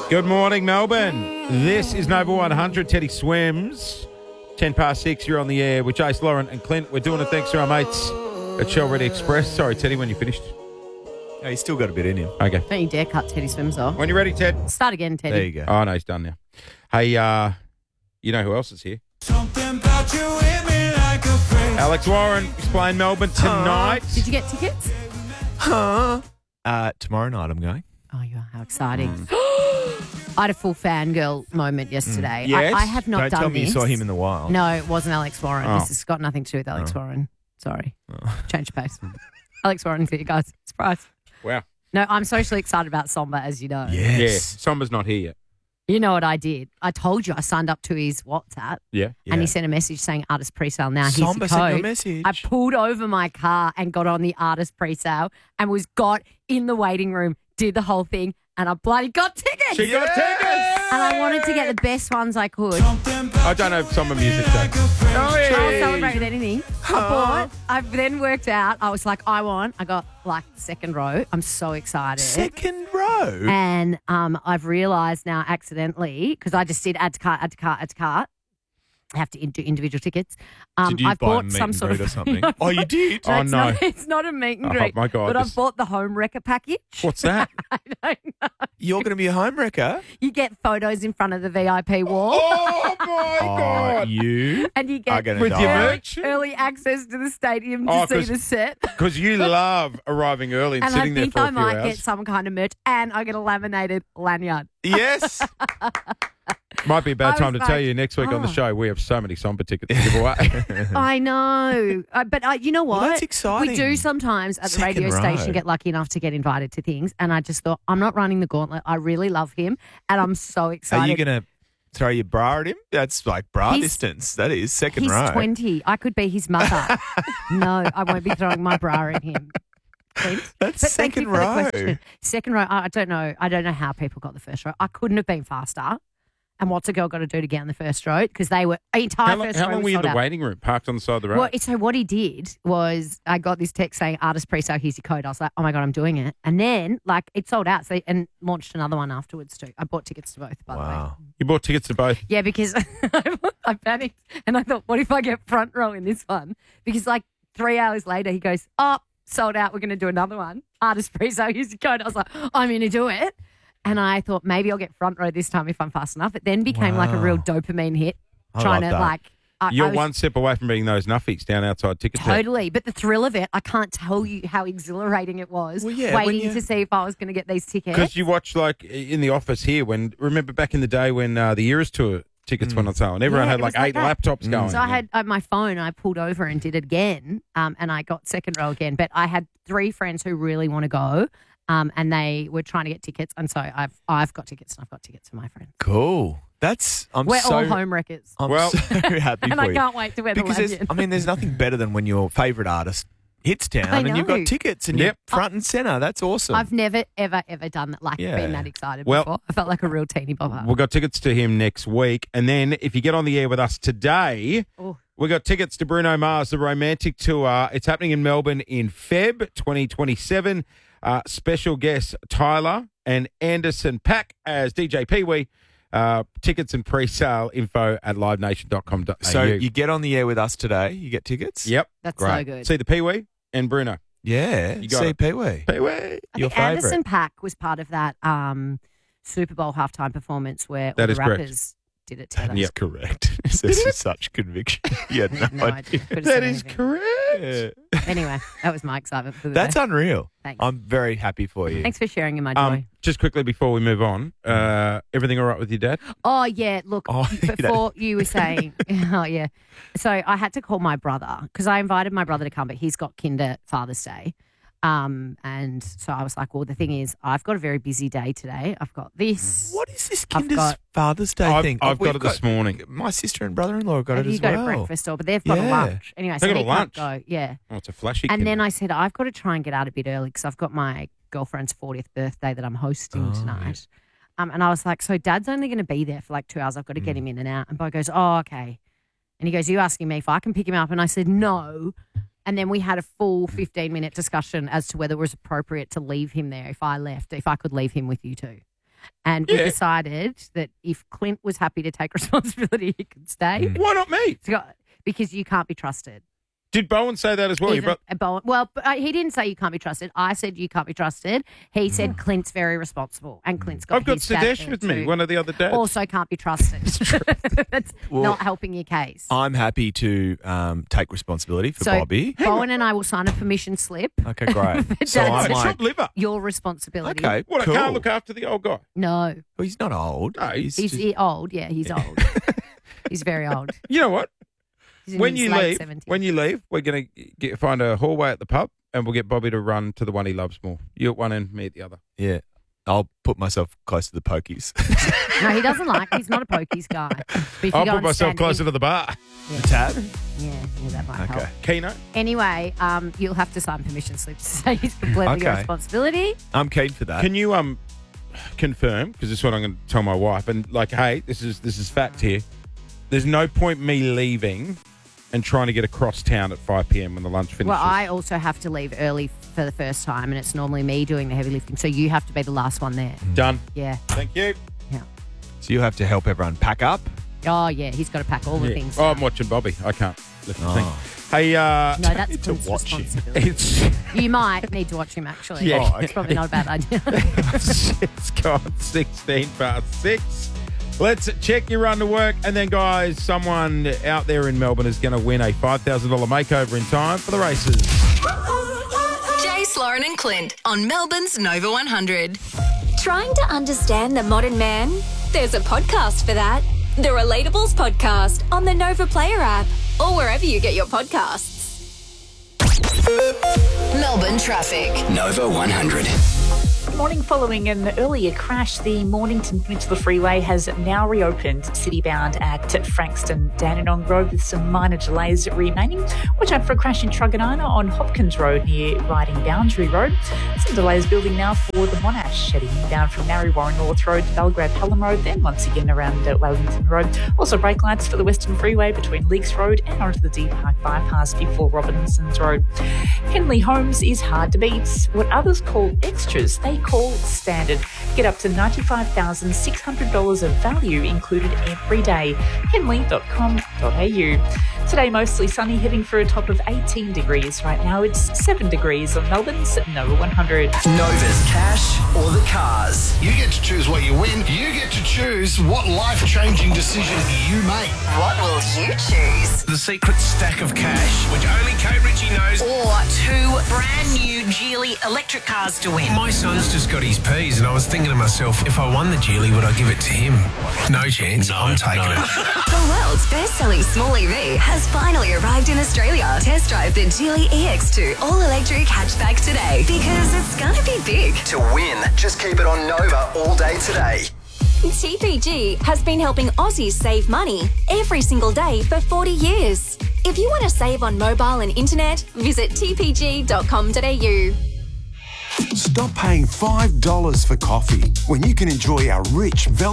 Good morning, Melbourne. This is Nova 100. Teddy Swims. 10 past 6, you're on the air with Jace, Lauren and Clint. We're doing it thanks to our mates at Shell Ready Express. Sorry, Teddy, when you finished. Oh, he's still got a bit in him. Okay. Don't you dare cut Teddy Swims off. When you're ready, Ted. Start again, Teddy. There you go. Oh, no, he's done now. Hey, you know who else is here? Alex Warren is playing Melbourne tonight. Did you get tickets? Tomorrow night I'm going. Oh, you are. How exciting. I had a full fangirl moment yesterday. Yes? I have not Don't done tell me this. you saw him in the wild. No, it wasn't Alex Warren. Oh. This has got nothing to do with Alex Warren. Sorry. Change the pace. Alex Warren's here, guys. Surprise. Wow. No, I'm socially excited about Somba, as you know. Yeah. Yes. Somba's not here yet. You know what I did? I told you I signed up to his WhatsApp Yeah. and he sent a message saying artist presale now. Here's Samba the sent you a code. message. I pulled over my car and got on the artist presale and got in the waiting room, did the whole thing, and I bloody got tickets. She got tickets. And I wanted to get the best ones I could. I don't know Samba music, though. I'll celebrate with anything. I've then worked out, I was like, I got like second row. I'm so excited. Second row. And I've realised now accidentally, because I just did add to cart. I have to do individual tickets. Did you I've buy a bought meet some and sort greet of or something? Oh, you did? Oh, it's no. It's not a meet and Oh, greet. my God, But this- I've bought the home wrecker package. What's that? I don't know. You're going to be a home wrecker? You get photos in front of the VIP wall. Oh, my God. You And you are get going to With your die. merch? early access to the stadium Oh, to see 'cause- the set. Because you love arriving early and And I sitting there think for a I few might hours. get some kind of merch. And I get a laminated lanyard. Yes. Might be a bad I time to was tell like, you next week on the oh. show we have so many Somba tickets to give away. I know. But you know what? Well, that's exciting. We do sometimes at the Second radio row. station get lucky enough to get invited to things. And I just thought, I'm not running the gauntlet. I really love him. And I'm so excited. Are you going to throw your bra at him? That's like bra He's- distance. That is second He's row. 20. I could be his mother. No, I won't be throwing my bra at him. Clint. That's But thank you second for the row. question. Second row. I don't know. I don't know how people got the first row. I couldn't have been faster. And what's a girl got to do to get on the first row? Because they were entire first how row long was were you in sold the out. waiting room, parked on the side of the road? Well, so what he did was I got this text saying artist pre-sale, here's your code. I was like, oh my God, I'm doing it. And then it sold out and launched another one afterwards too. I bought tickets to both, by the way. Wow. You bought tickets to both. Yeah, because I panicked and I thought, what if I get front row in this one? Because 3 hours later he goes, oh, sold out. We're going to do another one. Artist pre-sale, here's your code. I was like, I'm going to do it. And I thought maybe I'll get front row this time if I'm fast enough. It then became like a real dopamine hit. I trying love to that. I You're was- one step away from being those nuffies down outside ticket tape. Totally. But the thrill of it, I can't tell you how exhilarating it was Well, yeah, when waiting you- to see if I was going to get these tickets. Because you watch in the office here remember back in the day when the Eras Tour tickets went on sale and everyone Yeah, had it was like 8 that. laptops going. So I had my phone, I pulled over and did it again, and I got second row again. But I had 3 friends who really want to go, and they were trying to get tickets. And so I've got tickets and I've got tickets for my friends. Cool. We're all home wreckers. I'm Well- so happy And for I you. can't wait to wear Because the lanyard. there's nothing better than when your favourite artist hits town I and you've know. got tickets and Yep. you're front and centre. That's awesome. I've never, ever, ever done that, Yeah. been that excited Well- before. I felt like a real teeny bopper. We've got tickets to him next week. And then if you get on the air with us today, Oh. we've got tickets to Bruno Mars, the Romantic Tour. It's happening in Melbourne in Feb 2027. Special guests Tyler and Anderson Paak as DJ Pee-wee. Tickets and pre-sale info at livenation.com.au. so you get on the air with us today. You get tickets? Yep. That's Great. so good. See the Pee-wee and Bruno. Yeah. You got See it. Pee-wee. Pee-wee. I Your think Anderson favourite. Paak was part of that Super Bowl halftime performance where That all is the correct. rappers did it together. That is correct. This is such conviction. You had no, No, I idea. could've That said is anything. correct. Anyway, that was my excitement for the That's day. unreal. Thanks. I'm very happy for you. Thanks for sharing in my joy. Just quickly before we move on, everything all right with your dad? Oh, yeah. Look, Oh, before you were saying, oh, yeah. So I had to call my brother because I invited my brother to come, but he's got Kinder Father's Day. And so I was like, well, the thing is, I've got a very busy day today. I've got this. What is this I've Kinder's got- Father's Day I've thing? got We've it this morning. My sister and brother-in-law got it You as go well. to breakfast or, but they've got a Yeah. lunch. Anyway, so They got he a lunch? can't go. Yeah. Oh, it's a flashy And then Kinder. I said, I've got to try and get out a bit early because I've got my girlfriend's 40th birthday that I'm hosting tonight. And I was like, so Dad's only going to be there for like 2 hours. I've got to get him in and out. And Bo goes, oh, okay. And he goes, you asking me if I can pick him up? And I said, no. And then we had a full 15-minute discussion as to whether it was appropriate to leave him there if I left, if I could leave him with you two. And we decided that if Clint was happy to take responsibility, he could stay. Why not me? Because you can't be trusted. Did Bowen say that as well? He didn't say you can't be trusted. I said you can't be trusted. He said Clint's very responsible, and Clint's got. I've got his dad Sadesh there with too. me, one of the other dads. Also can't be trusted. That's not helping your case. I'm happy to take responsibility for Bobby. Bowen and I will sign a permission slip. Okay, great. So I'm It's not liver. your responsibility. Okay, What, cool. I can't look after the old guy? No, Well, he's not old. No, he's just- old. Yeah, he's old. He's very old. You know what? He's in When his you late leave, 70s. we're going to find a hallway at the pub and we'll get Bobby to run to the one he loves more. You at one end, me at the other. Yeah. I'll put myself close to the pokies. No, he doesn't like. He's not a pokies guy. But if you I'll go put and myself stand closer in- to the bar. Yeah. The tab? Yeah, that might help. Okay. Keno? Anyway, you'll have to sign permission slips to say it's completely your Okay. responsibility. I'm keen for that. Can you confirm, because this is what I'm going to tell my wife, and like, hey, this is fact here. There's no point me leaving and trying to get across town at 5 p.m. when the lunch finishes. Well, I also have to leave early for the first time, and it's normally me doing the heavy lifting, so you have to be the last one there. Done. Yeah. Thank you. Yeah. So you have to help everyone pack up? Oh, yeah, he's got to pack all the things. Oh, I'm watching Bobby. I can't lift the Oh. thing. Hey, No, that's to Clint's watch him. responsibility. it's You might need to watch him, actually. Yeah. Oh, It's probably not a bad idea. it's gone 16 past 6. Let's check your run to work. And then, guys, someone out there in Melbourne is going to win a $5,000 makeover in time for the races. Jace, Lauren and Clint on Melbourne's Nova 100. Trying to understand the modern man? There's a podcast for that. The Relatables Podcast on the Nova Player app or wherever you get your podcasts. Melbourne traffic. Nova 100. Morning. Following an earlier crash, the Mornington Peninsula Freeway has now reopened city-bound at Frankston Dandenong Road with some minor delays remaining. Watch out for a crash in Truganina on Hopkins Road near Riding Boundary Road. Some delays building now for the Monash, heading down from Narre-Warren North Road to Belgrave Pelham Road, then once again around Wellington Road. Also brake lights for the Western Freeway between Leakes Road and onto the Deep Park Bypass before Robinson's Road. Henley Homes is hard to beat. What others call extras, they call standard. Get up to $95,600 of value included every day. Henley.com.au. Today mostly sunny, heading for a top of 18 degrees. Right now it's 7 degrees on Melbourne's Nova 100. Nova's cash or the cars. You get to choose what you win. You get to choose what life-changing decision you make. What will you choose? The secret stack of cash, which only Kate Ritchie knows. Or 2 brand new Geely electric cars to win? My son's just got his P's, and I was thinking to myself, if I won the Geely, would I give it to him? No chance. I'm taking it. The world's best-selling small EV has finally arrived in Australia. Test drive the Geely EX2 all-electric hatchback today, because it's gonna be big. To win, just keep it on Nova all day today. TPG has been helping Aussies save money every single day for 40 years. If you want to save on mobile and internet, visit tpg.com.au. Stop paying $5 for coffee when you can enjoy our rich, velvet